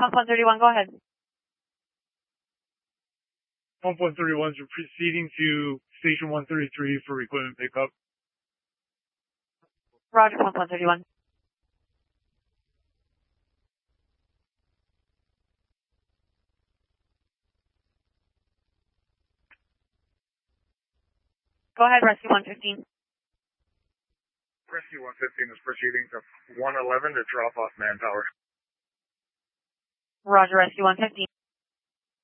Pump 131, go ahead. Pump 131, you're proceeding to Station 133 for equipment pickup. Roger, Pump 131. Go ahead, Rescue 115. Rescue 115 is proceeding to 111 to drop off manpower. Roger, Rescue 115.